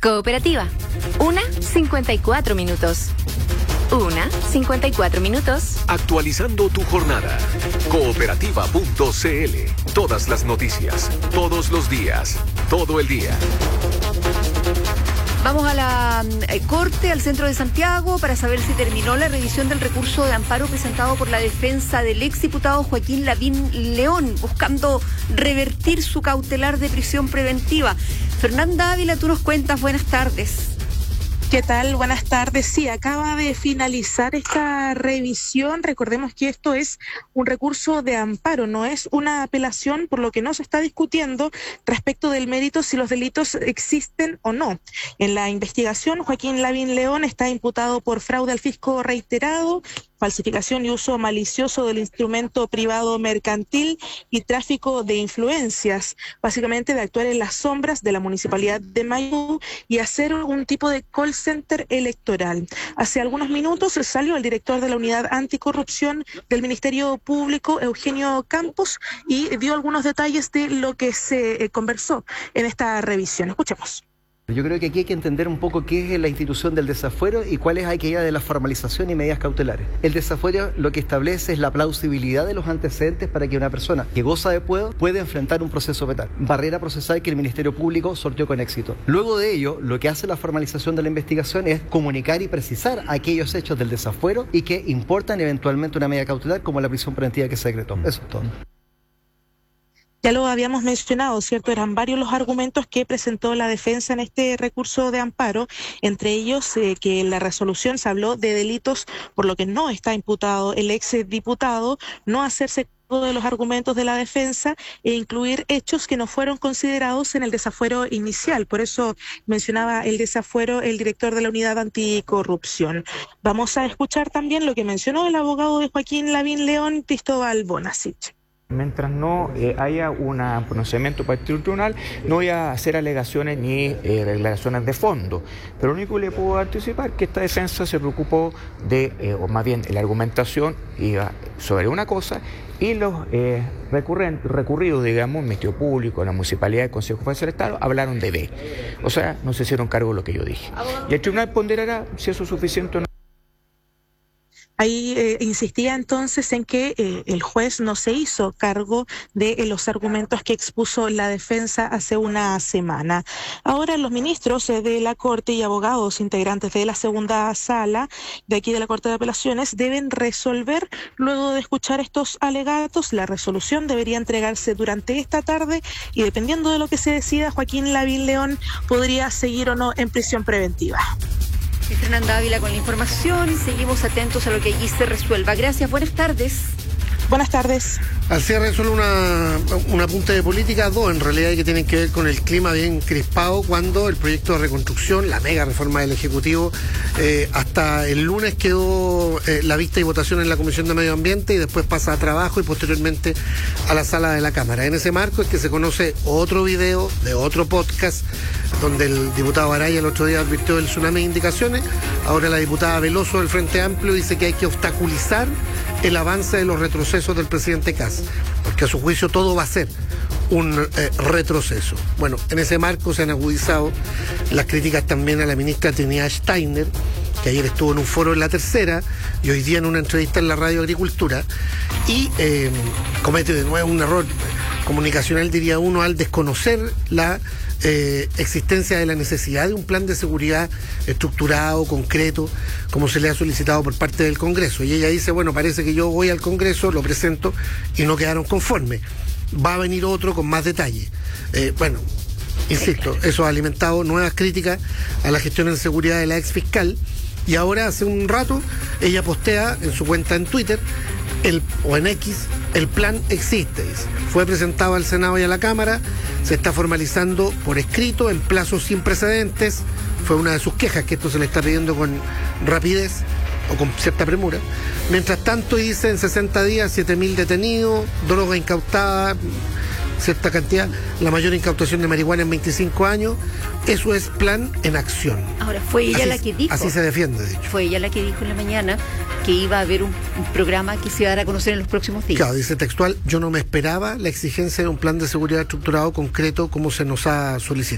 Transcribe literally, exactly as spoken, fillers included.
Cooperativa. Una, cincuenta y cuatro minutos. Una, cincuenta y cuatro minutos. Actualizando tu jornada. Cooperativa punto c l. Todas las noticias, todos los días, todo el día. Vamos a la eh, Corte, al centro de Santiago, para saber si terminó la revisión del recurso de amparo presentado por la defensa del exdiputado Joaquín Lavín León, buscando revertir su cautelar de prisión preventiva. Fernanda Ávila, tú nos cuentas, buenas tardes. ¿Qué tal? Buenas tardes. Sí, acaba de finalizar esta revisión. Recordemos que esto es un recurso de amparo, no es una apelación, por lo que no se está discutiendo respecto del mérito si los delitos existen o no. En la investigación, Joaquín Lavín León está imputado por fraude al fisco reiterado, falsificación y uso malicioso del instrumento privado mercantil y tráfico de influencias, básicamente de actuar en las sombras de la Municipalidad de Maipú y hacer un tipo de call center electoral. Hace algunos minutos salió el director de la Unidad Anticorrupción del Ministerio Público, Eugenio Campos, y dio algunos detalles de lo que se eh, conversó en esta revisión. Escuchemos. Yo creo que aquí hay que entender un poco qué es la institución del desafuero y cuál es aquella de la formalización y medidas cautelares. El desafuero lo que establece es la plausibilidad de los antecedentes para que una persona que goza de fuero pueda enfrentar un proceso penal, barrera procesal que el Ministerio Público sorteó con éxito. Luego de ello, lo que hace la formalización de la investigación es comunicar y precisar aquellos hechos del desafuero y que importan eventualmente una medida cautelar como la prisión preventiva que se decretó. Eso es todo. Ya lo habíamos mencionado, ¿cierto? Eran varios los argumentos que presentó la defensa en este recurso de amparo, entre ellos eh, que en la resolución se habló de delitos por lo que no está imputado el exdiputado, no hacerse cargo de los argumentos de la defensa e incluir hechos que no fueron considerados en el desafuero inicial. Por eso mencionaba el desafuero el director de la Unidad Anticorrupción. Vamos a escuchar también lo que mencionó el abogado de Joaquín Lavín León, Cristóbal Bonasich. Mientras no eh, haya un pronunciamiento por el tribunal, no voy a hacer alegaciones ni eh, declaraciones de fondo. Pero lo único que le puedo anticipar es que esta defensa se preocupó de, eh, o más bien la argumentación iba sobre una cosa y los eh, recurridos, digamos, el Ministerio Público, la Municipalidad, el Consejo Federal del Estado, hablaron de B. O sea, no se hicieron cargo de lo que yo dije. Y el tribunal ponderará si eso es suficiente o no. Ahí eh, insistía entonces en que eh, el juez no se hizo cargo de eh, los argumentos que expuso la defensa hace una semana. Ahora los ministros eh, de la Corte y abogados integrantes de la segunda sala de aquí de la Corte de Apelaciones deben resolver luego de escuchar estos alegatos. La resolución debería entregarse durante esta tarde y dependiendo de lo que se decida, Joaquín Lavín León podría seguir o no en prisión preventiva. Y Fernanda Ávila con la información. Seguimos atentos a lo que allí se resuelva. Gracias, buenas tardes. Buenas tardes. Al cierre solo una, un apunte de política, dos en realidad que tienen que ver con el clima bien crispado cuando el proyecto de reconstrucción, la mega reforma del Ejecutivo, eh, hasta el lunes quedó eh, la vista y votación en la Comisión de Medio Ambiente y después pasa a trabajo y posteriormente a la sala de la Cámara. En ese marco es que se conoce otro video de otro podcast donde el diputado Araya el otro día advirtió del tsunami de indicaciones. Ahora la diputada Veloso del Frente Amplio dice que hay que obstaculizar el avance de los retrocesos del presidente Kast, porque a su juicio todo va a ser un eh, retroceso. Bueno, en ese marco se han agudizado las críticas también a la ministra Trinidad Steiner, que ayer estuvo en un foro en La Tercera y hoy día en una entrevista en la Radio Agricultura, y eh, comete de nuevo un error comunicacional, diría uno, al desconocer la Eh, existencia de la necesidad de un plan de seguridad estructurado, concreto, como se le ha solicitado por parte del Congreso. Y ella dice, bueno, parece que yo voy al Congreso, lo presento y no quedaron conformes. Va a venir otro con más detalle. Eh, bueno, insisto, eso ha alimentado nuevas críticas a la gestión en seguridad de la ex fiscal. Y ahora, hace un rato, ella postea en su cuenta en Twitter el, o en X, el plan existe. Dice. Fue presentado al Senado y a la Cámara, se está formalizando por escrito en plazos sin precedentes. Fue una de sus quejas, que esto se le está pidiendo con rapidez o con cierta premura. Mientras tanto, dice, en sesenta días, siete mil detenidos, droga incautada, cierta cantidad, la mayor incautación de marihuana en veinticinco años. Eso es plan en acción. Ahora, fue ella así, la que dijo. Así se defiende, de hecho. Fue ella la que dijo en la mañana que iba a haber un, un programa que se iba a dar a conocer en los próximos días. Claro, dice textual, yo no me esperaba la exigencia de un plan de seguridad estructurado concreto como se nos ha solicitado.